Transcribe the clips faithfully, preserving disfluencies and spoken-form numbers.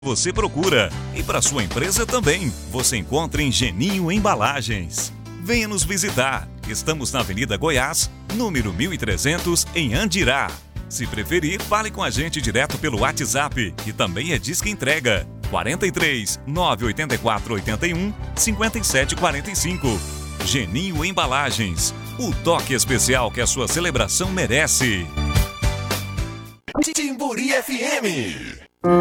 Você procura. E para sua empresa também, você encontra em Geninho Embalagens. Venha nos visitar. Estamos na Avenida Goiás, número mil e trezentos, em Andirá. Se preferir, fale com a gente direto pelo WhatsApp, que também é disque entrega. quarenta e três, nove oito quatro, oito um, cinco sete quatro cinco. Geninho Embalagens. O toque especial que a sua celebração merece. Timburi F M.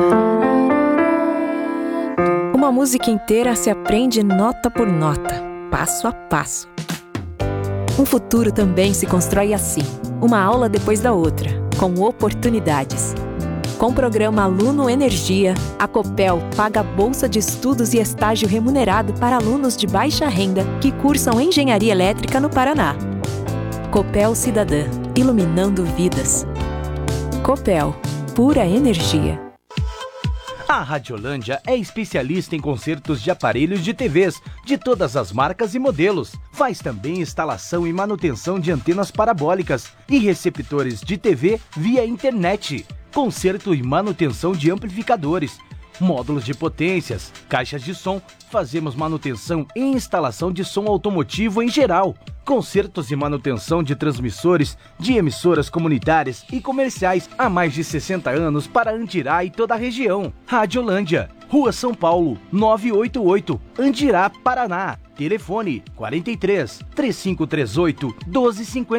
Uma música inteira se aprende nota por nota, passo a passo. Um futuro também se constrói assim, uma aula depois da outra, com oportunidades. Com o programa Aluno Energia, a Copel paga bolsa de estudos e estágio remunerado para alunos de baixa renda que cursam engenharia elétrica no Paraná. Copel Cidadã, iluminando vidas. Copel, pura energia. A Radiolândia é especialista em consertos de aparelhos de T Vs, de todas as marcas e modelos. Faz também instalação e manutenção de antenas parabólicas e receptores de T V via internet. Conserto e manutenção de amplificadores, módulos de potências, caixas de som. Fazemos manutenção e instalação de som automotivo em geral. Consertos e manutenção de transmissores de emissoras comunitárias e comerciais há mais de sessenta anos para Andirá e toda a região. Radiolândia, Rua São Paulo, novecentos e oitenta e oito, Andirá, Paraná. Telefone quarenta e três, três cinco três oito, doze cinquenta.